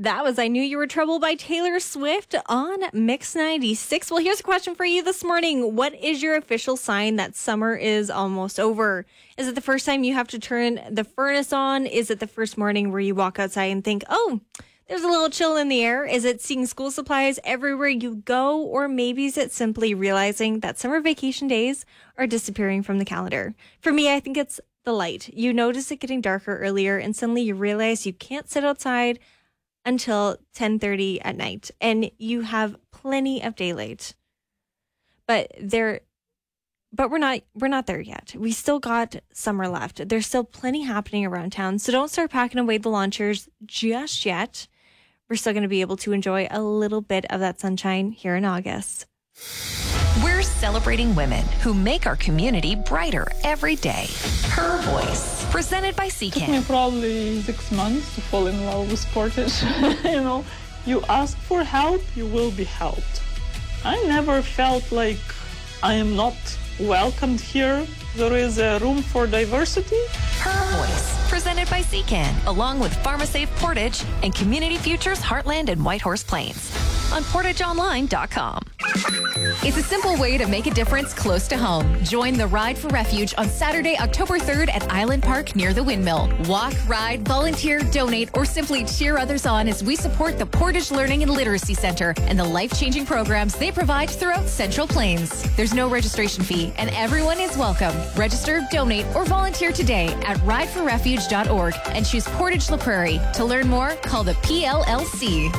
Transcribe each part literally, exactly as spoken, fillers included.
That was I Knew You Were Trouble by Taylor Swift on Mix ninety-six. Well, here's a question for you this morning. What is your official sign that summer is almost over? Is it the first time you have to turn the furnace on? Is it the first morning where you walk outside and think, oh, there's a little chill in the air? Is it seeing school supplies everywhere you go? Or maybe is it simply realizing that summer vacation days are disappearing from the calendar? For me, I think it's the light. You notice it getting darker earlier and suddenly you realize you can't sit outside until ten thirty at night, and you have plenty of daylight. But there, but we're not we're not there yet. We still got summer left. There's still plenty happening around town, so don't start packing away the lawn chairs just yet. We're still going to be able to enjoy a little bit of that sunshine here in August. We're celebrating women who make our community brighter every day. Her Voice, presented by It took Secan. me probably six months to fall in love with Portage. You know, you ask for help, you will be helped. I never felt like I am not welcomed here. There is a room for diversity. Her Voice, presented by Secan, along with PharmaSafe Portage and Community Futures Heartland and Whitehorse Plains on portage online dot com. It's a simple way to make a difference close to home. Join the Ride for Refuge on Saturday, October third at Island Park near the Windmill. Walk, ride, volunteer, donate, or simply cheer others on as we support the Portage Learning and Literacy Center and the life-changing programs they provide throughout Central Plains. There's no registration fee and everyone is welcome. Register, donate, or volunteer today at ride for refuge dot org and choose Portage La Prairie. To learn more, call the P L L C.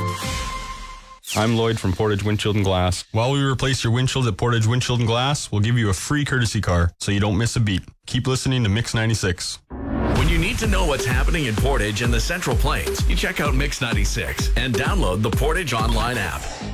I'm Lloyd from Portage Windshield and Glass. While we replace your windshield at Portage Windshield and Glass, we'll give you a free courtesy car so you don't miss a beat. Keep listening to Mix ninety-six. When you need to know what's happening in Portage and the Central Plains, you check out Mix ninety-six and download the Portage Online app.